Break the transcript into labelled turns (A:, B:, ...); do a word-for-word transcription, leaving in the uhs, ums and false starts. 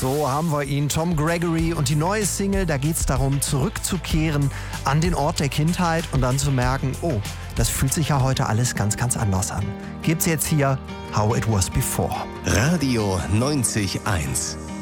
A: So haben wir ihn, Tom Gregory. Und die neue Single, da geht es darum, zurückzukehren an den Ort der Kindheit und dann zu merken, oh, das fühlt sich ja heute alles ganz, ganz anders an. Gibt's jetzt hier How It Was Before.
B: Radio neunzig Komma eins.